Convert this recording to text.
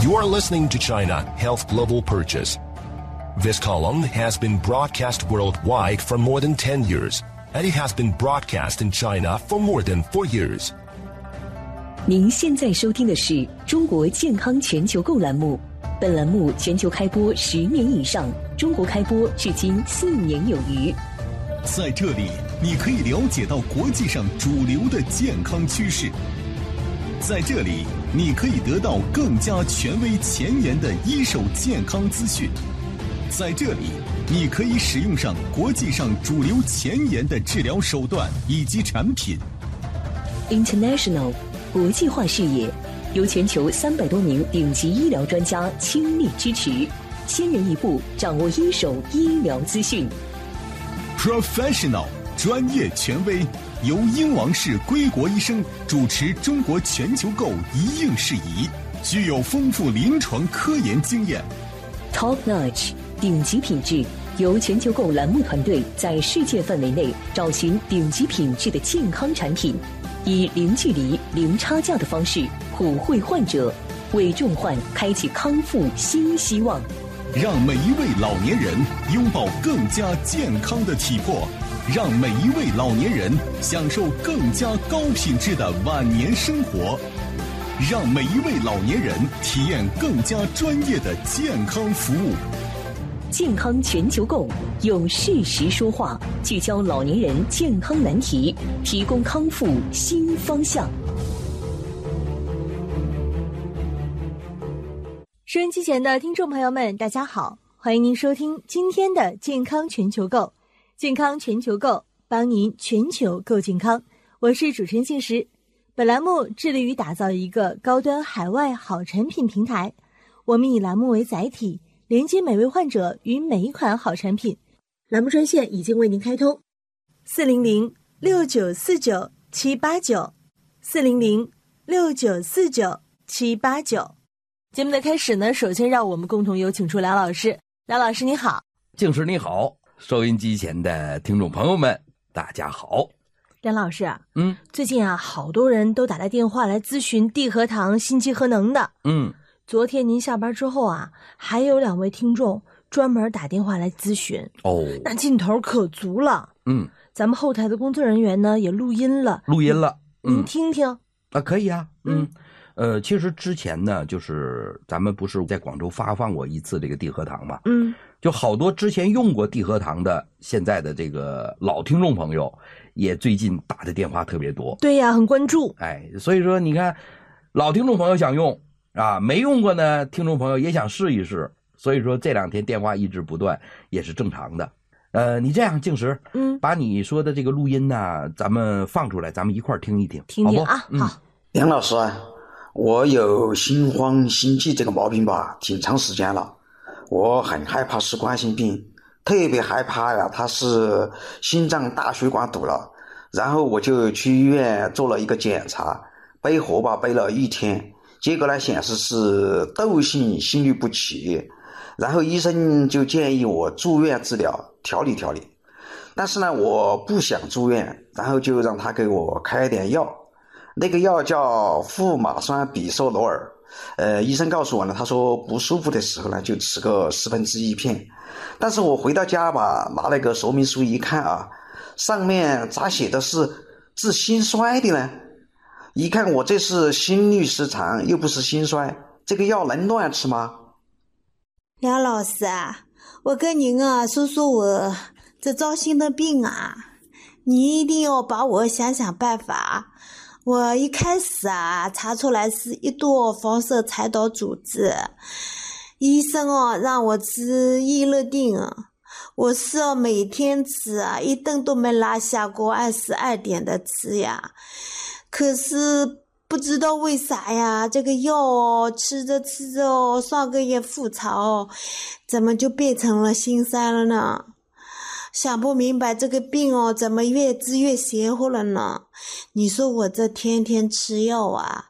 You are listening to China Health Global Purchase. This column has been broadcast worldwide for more than 10 years, and it has been broadcast in China for more than 4 years. 您现在收听的是中国健康全球购栏目，本栏目全球开播10年以上，中国开播至今4年有余。 在这里，你可以了解到国际上主流的健康趋势。在这里，你可以得到更加权威前沿的一手健康资讯。在这里，你可以使用上国际上主流前沿的治疗手段以及产品。 International 国际化视野，由全球300多名顶级医疗专家倾力支持，先人一步掌握一手医疗资讯。 Professional 专业权威，由英王氏归国医生主持中国全球购一应事宜，具有丰富临床科研经验。 Top Notch 顶级品质，由全球购栏目团队在世界范围内找寻顶级品质的健康产品，以零距离、零差价的方式普惠患者，为重患开启康复新希望。 让每一位老年人拥抱更加健康的体魄，让每一位老年人享受更加高品质的晚年生活，让每一位老年人体验更加专业的健康服务。 健康全球购，用事实说话，聚焦老年人健康难题，提供康复新方向。 收音机前的听众朋友们，大家好，欢迎您收听今天的健康全球购。健康全球购，帮您全球购健康。我是主持人信实。本栏目致力于打造一个高端海外好产品平台，我们以栏目为载体，连接每位患者与每一款好产品。栏目专线已经为您开通，400-6949-789 400-6949-789。节目的开始呢，首先让我们共同有请出梁老师。梁老师你好。 静师你好，收音机前的听众朋友们大家好。 梁老师啊，最近啊，好多人都打来电话来咨询地核糖、心肌核能的。昨天您下班之后啊，还有2位听众专门打电话来咨询。那劲头可足了。咱们后台的工作人员呢也录音了。您听听啊，可以啊。其实之前呢，就是咱们不是在广州发放过一次这个地核糖嘛？就好多之前用过地核糖的，现在的这个老听众朋友，也最近打的电话特别多。 对呀，很关注。 所以说你看，老听众朋友想用啊，没用过呢，听众朋友也想试一试。所以说这2天电话一直不断，也是正常的。你这样，静时，把你说的这个录音呢，咱们放出来，咱们一块儿听一听， 听听啊。好， 梁老师啊，我有心慌心悸这个毛病吧，挺长时间了。我很害怕是冠心病，特别害怕呀，它是心脏大血管堵了。然后我就去医院做了一个检查，背活吧背了1天，结果呢显示是窦性心律不齐。然后医生就建议我住院治疗，调理。但是呢，我不想住院，然后就让他给我开点药。那个药叫富马酸比索罗尔，医生告诉我呢，他说不舒服的时候呢，就吃个1/4片。但是我回到家吧，拿那个说明书一看啊，上面咋写的是治心衰的呢？一看我这是心律失常，又不是心衰，这个药能乱吃吗？ 梁老师啊，我跟您啊说说我这糟心的病啊，你一定要帮我想想办法。我一开始啊查出来是1垛放射财岛组织，医生让我吃益乐定，我是每天吃啊，一顿都没落下过，按时按点的吃呀。可是不知道为啥呀，这个药吃着吃着上个月复查怎么就变成了心衰了呢？想不明白这个病怎么越治越邪乎了呢？你说我这天天吃药啊，